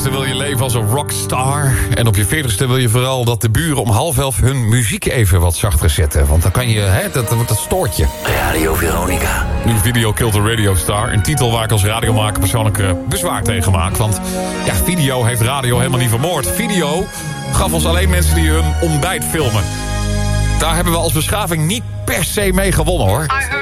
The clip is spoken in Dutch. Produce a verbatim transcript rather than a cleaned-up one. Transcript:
dertigste wil je leven als een rockstar. En op je veertigste wil je vooral dat de buren om half elf hun muziek even wat zachter zetten. Want dan kan je, hè, dat, dat, dat stoort je. Radio Veronica. Nu Video Killed a Radio Star. Een titel waar ik als radiomaker persoonlijk uh, bezwaar tegen maak. Want ja, video heeft radio helemaal niet vermoord. Video gaf ons alleen mensen die hun ontbijt filmen. Daar hebben we als beschaving niet per se mee gewonnen, hoor.